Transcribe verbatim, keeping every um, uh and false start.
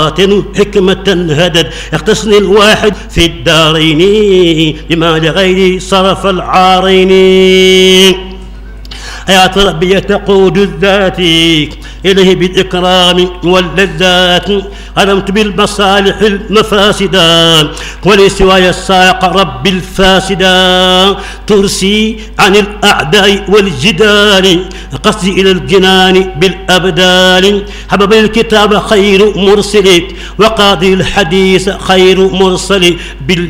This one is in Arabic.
حكمة هدد اختصني الواحد في الدارين لما لغيري صرف العارين. حياة ربي تقود الذات إليه بالإكرام واللذات. قدمت بالمصالح المفاسدا ولسواي الساق رب الفاسدا. ترسي عن الأعداء والجدال قصدي إلى الجنان بالأبدال. حبب الكتاب خير مرسل وقاضي الحديث خير مرسل.